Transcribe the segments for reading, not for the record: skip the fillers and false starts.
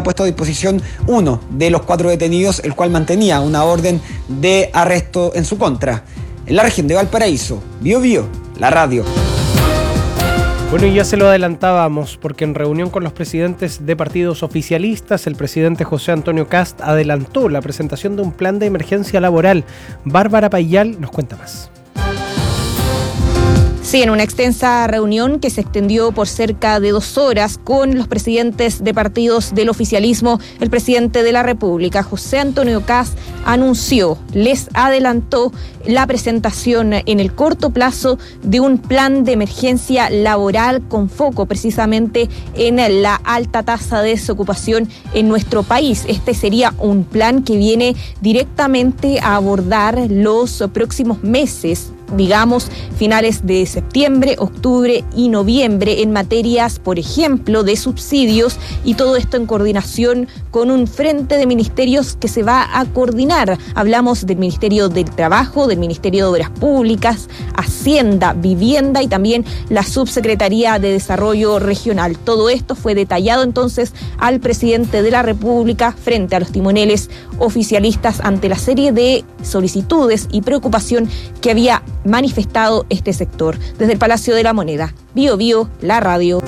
puesto a disposición uno de los 4 detenidos, el cual mantenía una orden de arresto en su contra. En la región de Valparaíso, Bío Bío, la radio. Bueno, y ya se lo adelantábamos, porque en reunión con los presidentes de partidos oficialistas, el presidente José Antonio Kast adelantó la presentación de un plan de emergencia laboral. Bárbara Payal nos cuenta más. Sí, en una extensa reunión que se extendió por cerca de 2 horas con los presidentes de partidos del oficialismo, el presidente de la República, José Antonio Kast, les adelantó la presentación en el corto plazo de un plan de emergencia laboral con foco precisamente en la alta tasa de desocupación en nuestro país. Este sería un plan que viene directamente a abordar los próximos meses, digamos, finales de septiembre, octubre y noviembre, en materias, por ejemplo, de subsidios, y todo esto en coordinación con un frente de ministerios que se va a coordinar. Hablamos del Ministerio del Trabajo, del Ministerio de Obras Públicas, Hacienda, Vivienda y también la Subsecretaría de Desarrollo Regional. Todo esto fue detallado entonces al presidente de la República frente a los timoneles oficialistas ante la serie de solicitudes y preocupación que había manifestado este sector. Desde el Palacio de la Moneda, Bío Bío, la radio.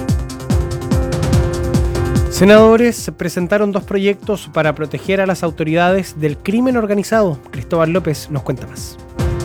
Senadores presentaron 2 proyectos para proteger a las autoridades del crimen organizado. Cristóbal López nos cuenta más.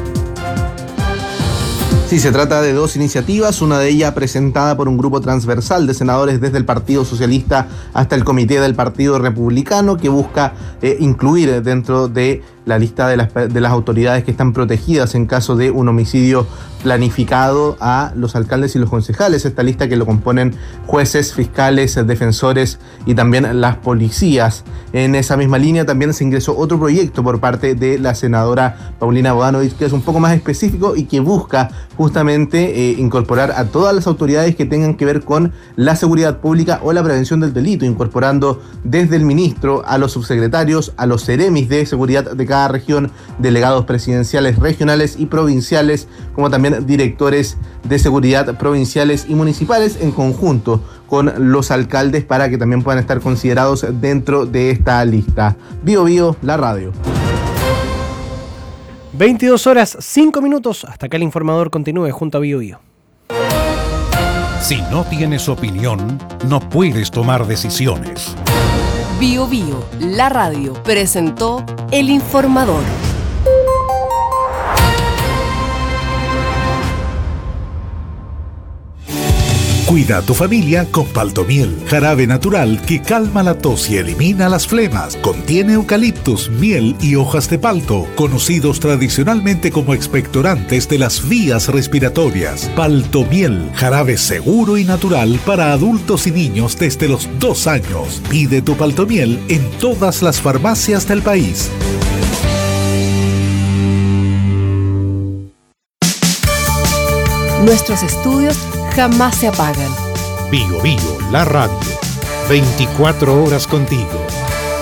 Sí, se trata de 2 iniciativas, una de ellas presentada por un grupo transversal de senadores desde el Partido Socialista hasta el Comité del Partido Republicano, que busca incluir dentro de la lista de las autoridades que están protegidas en caso de un homicidio planificado a los alcaldes y los concejales. Esta lista que lo componen jueces, fiscales, defensores y también las policías. En esa misma línea también se ingresó otro proyecto por parte de la senadora Paulina Bodanovich, que es un poco más específico y que busca justamente incorporar a todas las autoridades que tengan que ver con la seguridad pública o la prevención del delito, incorporando desde el ministro a los subsecretarios, a los seremis de seguridad de cada región, delegados presidenciales regionales y provinciales, como también directores de seguridad provinciales y municipales, en conjunto con los alcaldes, para que también puedan estar considerados dentro de esta lista. Bío Bío, la radio. 22:05. Hasta acá el informador. Continúe junto a Bío Bío. Si no tienes opinión, no puedes tomar decisiones. Bío Bío, la radio, presentó El Informador. Cuida a tu familia con Paltomiel, jarabe natural que calma la tos y elimina las flemas. Contiene eucaliptus, miel y hojas de palto, conocidos tradicionalmente como expectorantes de las vías respiratorias. Paltomiel, jarabe seguro y natural para adultos y niños desde los 2 años. Pide tu Paltomiel en todas las farmacias del país. Nuestros estudios jamás se apagan. Bío Bío, la radio. 24 horas contigo.